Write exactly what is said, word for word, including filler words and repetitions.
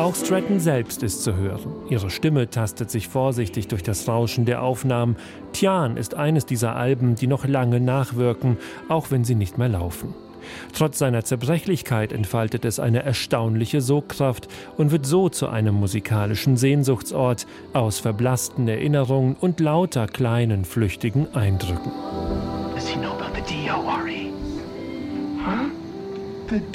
Auch Stratton selbst ist zu hören. Ihre Stimme tastet sich vorsichtig durch das Rauschen der Aufnahmen. Tian ist eines dieser Alben, die noch lange nachwirken, auch wenn sie nicht mehr laufen. Trotz seiner Zerbrechlichkeit entfaltet es eine erstaunliche Sogkraft und wird so zu einem musikalischen Sehnsuchtsort aus verblassten Erinnerungen und lauter kleinen, flüchtigen Eindrücken. Does he know about the D O, Ari? Huh? The